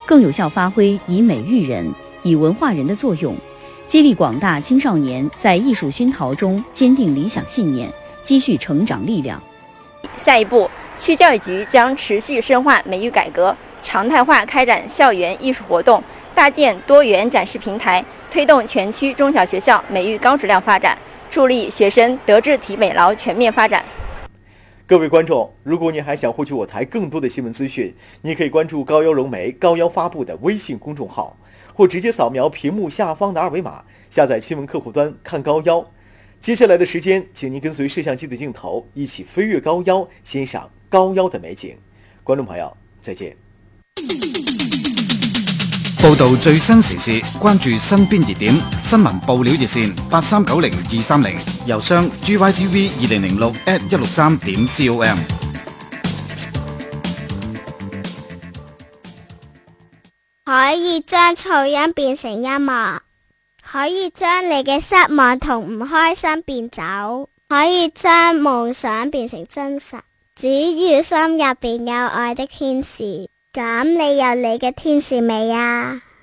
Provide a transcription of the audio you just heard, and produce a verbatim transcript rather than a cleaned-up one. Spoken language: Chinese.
更有效发挥以美育人、以文化人的作用，激励广大青少年在艺术熏陶中坚定理想信念，积蓄成长力量。 下一步，区教育局将持续深化美育改革，常态化开展校园艺术活动，搭建多元展示平台，推动全区中小学校美育高质量发展，助力学生德智体美劳全面发展。 各位观众，如果你还想获取我台更多的新闻资讯，你可以关注高腰融媒高腰发布的微信公众号，或直接扫描屏幕下方的二维码，下载新闻客户端看高腰。接下来的时间，请您跟随摄像机的镜头，一起飞越高腰，欣賞高腰的美景。觀眾朋友，再見。 報道最新時事，關注身邊熱點，新聞報料熱線八三九零二三零，郵箱 g y t v 二零零六 at 一六三點 com。 可以將噪音變成音樂，可以將你嘅失望同唔開心變走，可以將夢想變成真實。只要心入邊有愛的天使，咁你有你嘅天使未啊？